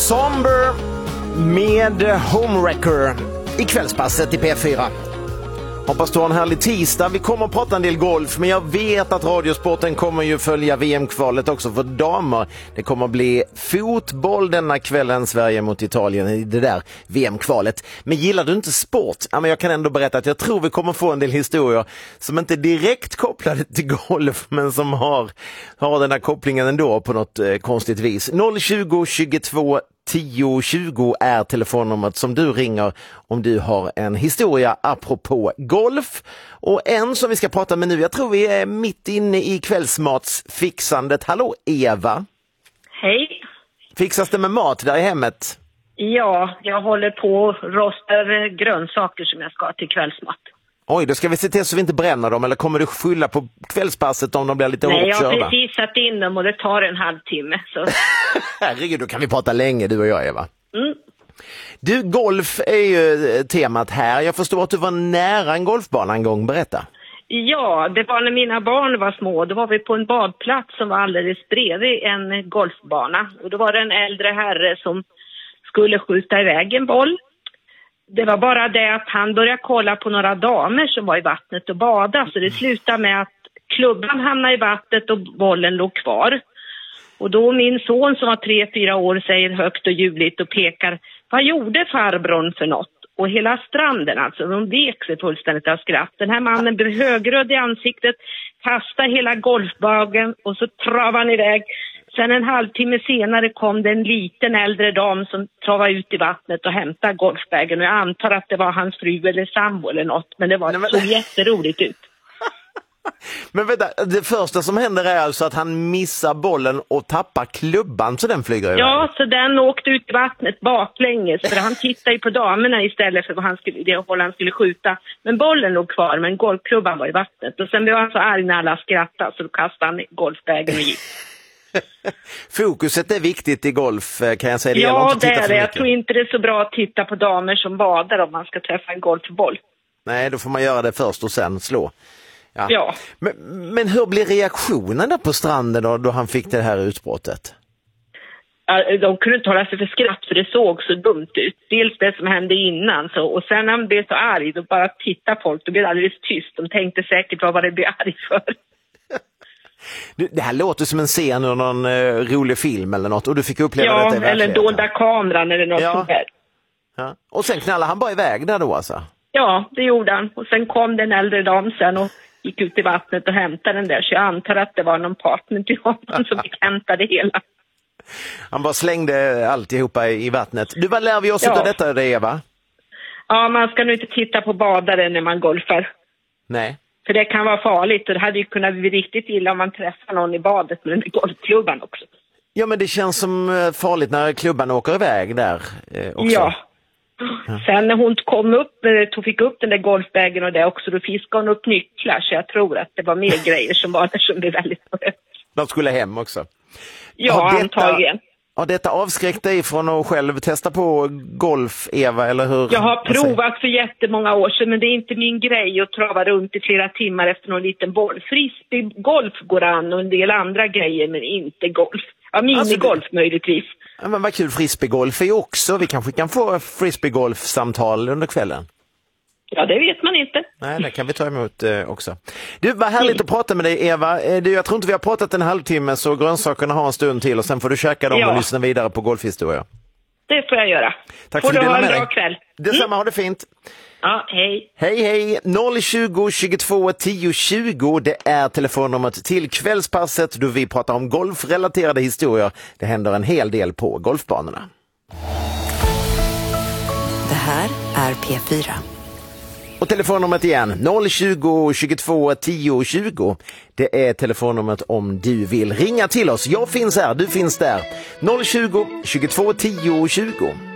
Somber med Homewrecker i kvällspasset i P4. Hoppas du har en härlig tisdag. Vi kommer att prata en del golf, men jag vet att Radiosporten kommer ju följa VM-kvalet också för damer. Det kommer att bli fotboll denna kvällen, Sverige mot Italien i det där VM-kvalet. Men gillar du inte sport? Ja, men jag kan ändå berätta att jag tror vi kommer få en del historier som inte är direkt kopplade till golf, men som har den här kopplingen ändå på något konstigt vis. 020 22 10 20 är telefonnumret som du ringer om du har en historia apropå golf. Och en som vi ska prata med nu, jag tror vi är mitt inne i kvällsmatsfixandet. Hallå Eva. Hej. Fixas det med mat där i hemmet? Ja, jag håller på och rostar grönsaker som jag ska till kvällsmat. Oj, då ska vi se till så vi inte bränner dem, eller kommer du skylla på kvällspasset om de blir lite hårt körda? Nej, jag har precis satt in dem och det tar en halvtimme. Så. Herregud, då kan vi prata länge du och jag, Eva. Mm. Du, golf är ju temat här. Jag förstår att du var nära en golfbana en gång, berätta. Ja, det var när mina barn var små. Då var vi på en badplats som var alldeles bredvid en golfbana. Och då var det en äldre herre som skulle skjuta iväg en boll. Det var bara det att han började kolla på några damer som var i vattnet och bada. Så det slutade med att klubban hamnade i vattnet och bollen låg kvar. Och då min son som var 3-4 år säger högt och ljudligt och pekar: vad gjorde farbrorn för något? Och hela stranden, alltså, de vek sig fullständigt av skratt. Den här mannen blev högröd i ansiktet, kastade hela golfbagen och så travade han iväg. Sen en halvtimme senare kom det en liten äldre dam som travade ut i vattnet och hämtade golfbagen. Och jag antar att det var hans fru eller sambo eller något. Men det såg jätteroligt ut. Men vänta, det första som händer är alltså att han missar bollen och tappar klubban så den flyger iväg. Ja, så den åkte ut i vattnet baklänges. För han tittade ju på damerna istället för vad det håll han skulle skjuta. Men bollen låg kvar, men golfklubban var i vattnet. Och sen blev han så arg när alla skrattade så då kastade han golfbagen och gick. Fokuset är viktigt i golf, kan jag säga. Det ja, det är det. Jag tror inte det är så bra att titta på damer som badar om man ska träffa en golfboll. Nej, då får man göra det först och sen slå. Ja. Men hur blir reaktionen där på stranden då han fick det här utbrottet? De kunde inte hålla sig för skratt för det såg så dumt ut. Dels det som hände innan. Och sen när han blev så arg, då bara tittade folk. Då blev det alldeles tyst. De tänkte säkert vad det blev arg för. Det här låter som en scen ur någon rolig film eller något. Och du fick uppleva detta i verkligheten. Eller dolda kameran eller något sånt där. Ja. Och sen knallade han bara iväg där då alltså? Ja, det gjorde han. Och sen kom den äldre dam sen och gick ut i vattnet och hämtade den där. Så jag antar att det var någon partner till honom som fick hämta det hela. Han bara slängde alltihopa i vattnet. Du, vad lär vi oss av detta, Eva? Ja, man ska nog inte titta på badare när man golfar. Nej. För det kan vara farligt och det hade ju kunnat bli riktigt illa om man träffar någon i badet med den golfklubban också. Ja, men det känns som farligt när klubban åker iväg där också. Ja. Sen när hon fick upp den där golfbagen och det också, då fiskade hon upp nycklar, så jag tror att det var mer grejer som var där som blev väldigt bra. De skulle hem också? Ja, antagligen. Har detta avskräckt dig från att själv testa på golf, Eva, eller hur? Jag har provat för jättemånga år sedan, men det är inte min grej att trava runt i flera timmar efter någon liten boll. Frisbeegolf går an och en del andra grejer, men inte golf. Ja, minigolf möjligtvis. Ja, men vad kul, frisbeegolf är ju också. Vi kanske kan få frisbeegolf-samtal under kvällen. Ja, det vet man inte. Nej, det kan vi ta emot också. Du, vad härligt att prata med dig, Eva. Jag tror inte vi har pratat en halvtimme, så grönsakerna har en stund till och sen får du käka dem och lyssna vidare på golfhistoria. Det får jag göra. Tack får för att du ha delade en med bra dig. kväll. Detsamma, ha det fint. Ja, hej. Hej. 020 22 10 20, det är telefonnumret till kvällspasset då vi pratar om golfrelaterade historier. Det händer en hel del på golfbanorna. Det här är P4. Och telefonnumret igen, 020 22 10 20. Det är telefonnumret om du vill ringa till oss. Jag finns här, du finns där. 020 22 10 20.